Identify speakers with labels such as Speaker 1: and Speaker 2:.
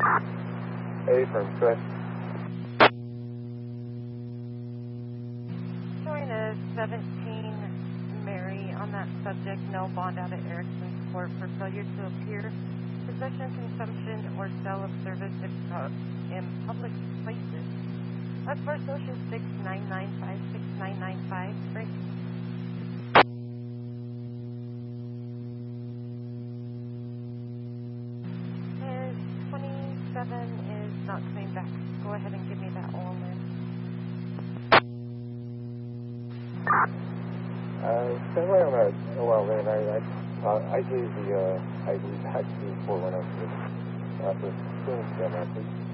Speaker 1: Affirm, go ahead.
Speaker 2: Showing a 17 Mary on that subject, no bond out at Erickson's Court for failure to appear, possession, consumption, or sale of service in public places. That's for social 6995, 6995. Great. His 27 is not coming back. Go ahead and give me that all in.
Speaker 1: Stand by on that. Oh, well, man, I gave the ID back to 410. After doing that, please.